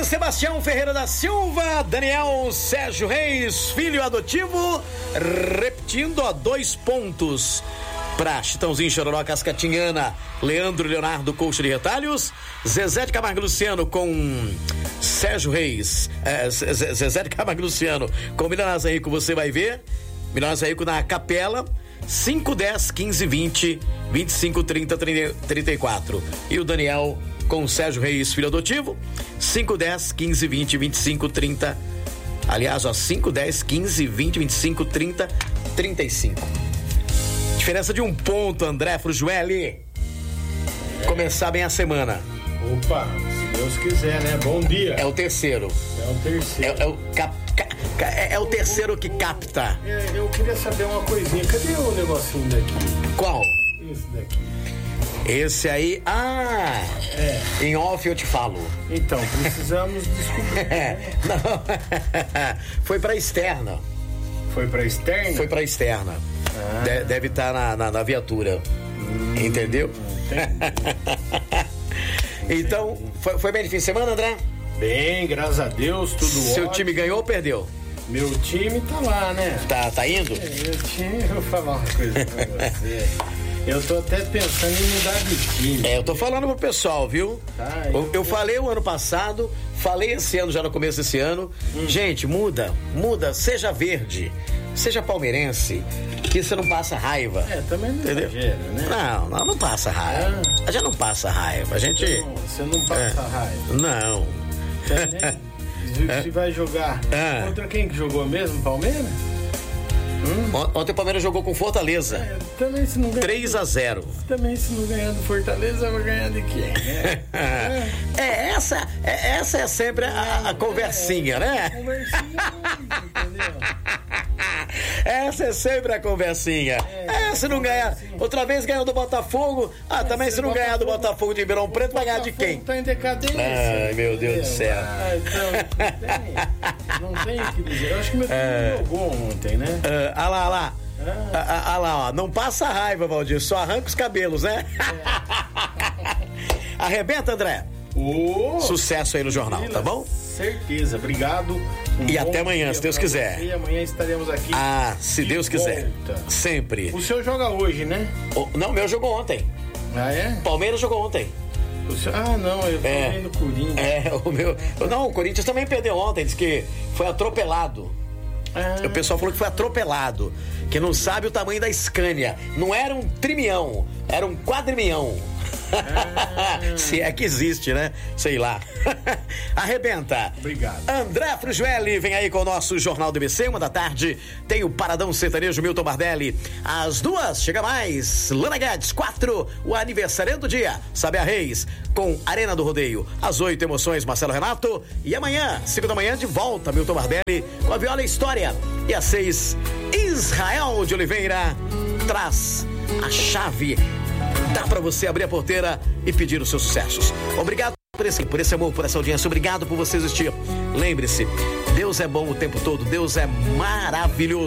Sebastião Ferreira da Silva, Daniel Sérgio Reis, filho adotivo, repetindo, 2 pontos pra Chitãozinho, Chororó, Cascatinhana, Leandro Leonardo, Coxa de Retalhos, Zezé de Camargo Luciano com Sérgio Reis, Zezé de Camargo Luciano com Milionários da Rico, você vai ver, Milionários da Rico na Capela, 5, 10, 15, 20, 25, 30, 34. E o Daniel com o Sérgio Reis, filho adotivo, 5, 10, 15, 20, 25, 30. Aliás, 5, 10, 15, 20, 25, 30, 35. Diferença de 1 ponto, André Frujueli. Começar bem a semana. Opa, se Deus quiser, né? Bom dia. É o terceiro. É o terceiro que capta. Eu queria saber uma coisinha. Cadê o negocinho daqui? Qual? Esse daqui. Esse aí, em off eu te falo. Então, precisamos descobrir. Não, foi pra externa. Foi pra externa? Foi pra externa. Deve estar na viatura. Entendeu? Então, foi bem de fim de semana, André? Bem, graças a Deus, tudo ótimo. Seu time ganhou ou perdeu? Meu time tá lá, né? Tá indo? Meu time, eu vou falar uma coisa pra você. Eu tô até pensando em mudar de time. Eu tô falando pro pessoal, viu? Tá, eu falei o ano passado, falei esse ano, já no começo desse ano. Gente, muda, seja verde, seja palmeirense, que você não passa raiva. Também não exagera, né? Não passa raiva. A gente não passa raiva, a gente... Você não passa raiva? Não. Se vai jogar contra quem que jogou mesmo, Palmeiras? Ontem o Palmeiras jogou com Fortaleza. Também se não ganhar 3-0. Também se não ganhar do Fortaleza, vai ganhar de quem? Essa é sempre a conversinha, né? Conversinha, entendeu? Essa é sempre a conversinha. Se não ganhar, outra vez ganhou do Botafogo. Também se não ganhar do Botafogo de Ribeirão Preto, vai ganhar de quem? Tá em decadência. Ai, meu Deus do céu. Não tem o que dizer. Eu acho que meu time jogou ontem, né? Olha lá, não passa raiva, Valdir, só arranca os cabelos, né? Arrebenta, André. Sucesso aí no jornal, tá bom? Certeza, obrigado. E até amanhã, se Deus quiser. E amanhã estaremos aqui. Se Deus quiser. Sempre. O senhor joga hoje, né? Não, o meu jogou ontem. Palmeiras jogou ontem. Não, eu tô vendo o Corinthians. O Corinthians também perdeu ontem, diz que foi atropelado. O pessoal falou que foi atropelado, que não sabe o tamanho da Scania. Não era um trimião, era um quadrimião. Se é que existe, né? Sei lá. Arrebenta. Obrigado. André Frujueli vem aí com o nosso Jornal do ABC, 1h tem o Paradão Sertanejo, Milton Bardelli. Às 2h chega mais Lana Guedes, 4, o aniversário do dia, Sabia Reis com Arena do Rodeio. Às 8, Emoções, Marcelo Renato. E amanhã, 5 da manhã, de volta, Milton Bardelli com a Viola História. E às 6, Israel de Oliveira traz a chave. Dá pra você abrir a porteira e pedir os seus sucessos. Obrigado por esse amor, por essa audiência. Obrigado por você existir. Lembre-se, Deus é bom o tempo todo. Deus é maravilhoso.